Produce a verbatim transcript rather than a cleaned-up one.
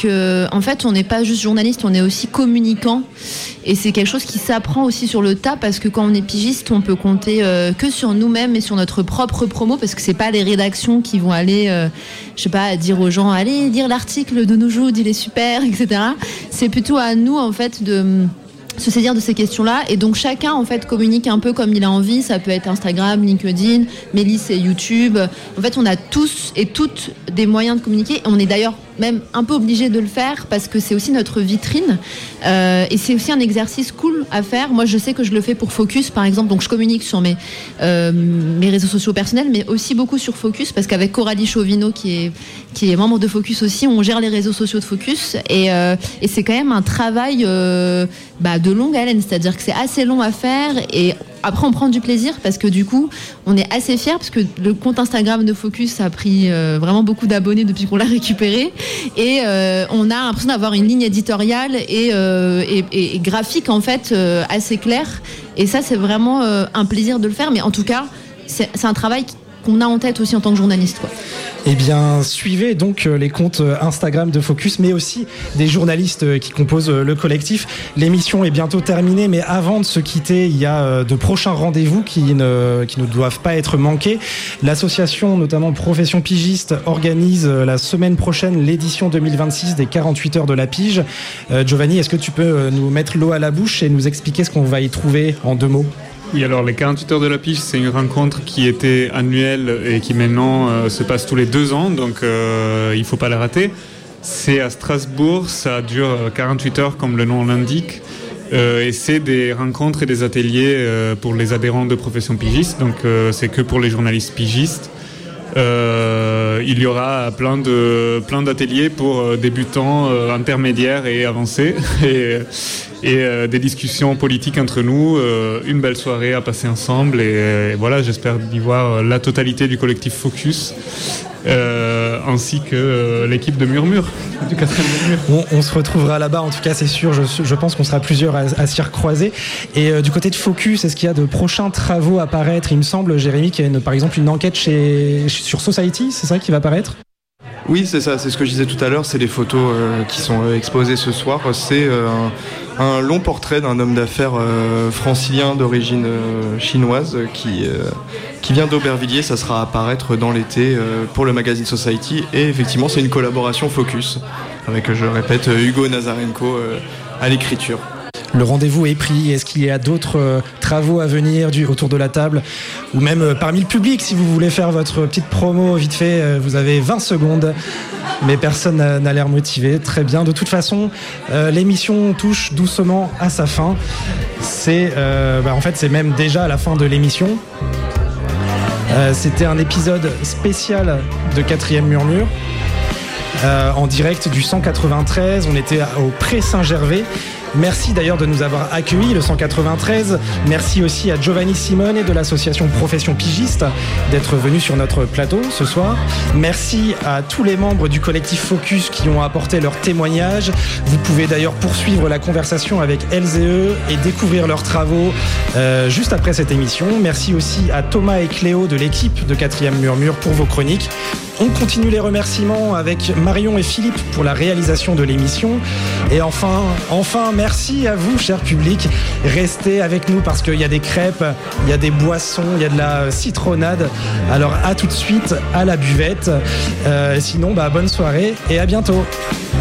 que en fait, on n'est pas juste journaliste, on est aussi communicant. Et c'est quelque chose qui s'apprend aussi sur le tas, parce que quand on est pigiste, on peut compter euh, que sur nous-mêmes et sur notre propre promo, parce que c'est pas les rédactions qui vont aller, euh, je sais pas, dire aux gens, allez lire l'article de Noujoud, il est super, et cetera. C'est plutôt à nous en fait de se saisir de ces questions-là, et donc chacun en fait communique un peu comme il a envie. Ça peut être Instagram, LinkedIn, Mélis c'est YouTube. En fait, on a tous et toutes des moyens de communiquer, et on est d'ailleurs même un peu obligé de le faire parce que c'est aussi notre vitrine, euh, et c'est aussi un exercice cool à faire. Moi, je sais que je le fais pour Focus, par exemple, donc je communique sur mes euh, mes réseaux sociaux personnels, mais aussi beaucoup sur Focus, parce qu'avec Coralie Chauvino, qui est qui est membre de Focus aussi, on gère les réseaux sociaux de Focus, et euh, et c'est quand même un travail euh, bah, de longue haleine, c'est-à-dire que c'est assez long à faire, et après on prend du plaisir parce que du coup on est assez fiers, parce que le compte Instagram de Focus a pris euh, vraiment beaucoup d'abonnés depuis qu'on l'a récupéré, et euh, on a l'impression d'avoir une ligne éditoriale et, euh, et, et, et graphique en fait euh, assez claire, et ça c'est vraiment euh, un plaisir de le faire, mais en tout cas c'est, c'est un travail qu'on a en tête aussi en tant que journaliste, quoi. Eh bien, suivez donc les comptes Instagram de Focus, mais aussi des journalistes qui composent le collectif. L'émission est bientôt terminée, mais avant de se quitter, il y a de prochains rendez-vous qui ne, qui ne doivent pas être manqués. L'association, notamment Profession Pigiste, organise la semaine prochaine l'édition deux mille vingt-six des quarante-huit heures de la pige. Euh, Giovanni, est-ce que tu peux nous mettre l'eau à la bouche et nous expliquer ce qu'on va y trouver en deux mots ? Oui, alors les quarante-huit heures de la pige, c'est une rencontre qui était annuelle et qui maintenant euh, se passe tous les deux ans, donc euh, il ne faut pas la rater. C'est à Strasbourg, ça dure quarante-huit heures comme le nom l'indique, euh, et c'est des rencontres et des ateliers euh, pour les adhérents de Profession Pigiste, donc euh, c'est que pour les journalistes pigistes. Euh, il y aura plein de plein d'ateliers pour euh, débutants, euh, intermédiaires et avancés, et, et euh, des discussions politiques entre nous, euh, une belle soirée à passer ensemble, et, et voilà, j'espère y voir la totalité du collectif Focus, euh, ainsi que euh, l'équipe de Murmure, du quatrième Murmure. On, on se retrouvera là-bas, en tout cas c'est sûr, je, je pense qu'on sera plusieurs à, à s'y recroiser. Et euh, du côté de Focus, est-ce qu'il y a de prochains travaux à paraître ? Il me semble, Jérémy, qu'il y a une, par exemple une enquête chez, sur Society, c'est ça qui va paraître ? Oui, c'est ça, c'est ce que je disais tout à l'heure, c'est les photos euh, qui sont euh, exposées ce soir. C'est euh, un, un long portrait d'un homme d'affaires euh, francilien d'origine euh, chinoise qui, euh, qui vient d'Aubervilliers. Ça sera à paraître dans l'été euh, pour le magazine Society, et effectivement c'est une collaboration Focus avec, je le répète, Hugo Nazarenko euh, à l'écriture. Le rendez-vous est pris. Est-ce qu'il y a d'autres euh, travaux à venir du, autour de la table, ou même euh, parmi le public, si vous voulez faire votre petite promo vite fait, euh, vous avez vingt secondes, mais personne n'a, n'a l'air motivé. Très bien. De toute façon, euh, l'émission touche doucement à sa fin. C'est, euh, bah, en fait, c'est même déjà à la fin de l'émission. Euh, c'était un épisode spécial de Quatrième Murmure. Euh, en direct du cent quatre-vingt-treize, on était au Pré Saint-Gervais. Merci d'ailleurs de nous avoir accueillis, le cent quatre-vingt-treize. Merci aussi à Giovanni Simone de l'association Profession Pigiste d'être venu sur notre plateau ce soir. Merci à tous les membres du collectif Focus qui ont apporté leur témoignage. Vous pouvez d'ailleurs poursuivre la conversation avec elles et eux et découvrir leurs travaux euh, juste après cette émission. Merci aussi à Thomas et Cléo de l'équipe de Quatrième Murmure pour vos chroniques. On continue les remerciements avec Marion et Philippe pour la réalisation de l'émission. Et enfin, enfin, merci à vous, cher public. Restez avec nous parce qu'il y a des crêpes, il y a des boissons, il y a de la citronnade. Alors à tout de suite à la buvette. Euh, sinon, bah, bonne soirée et à bientôt.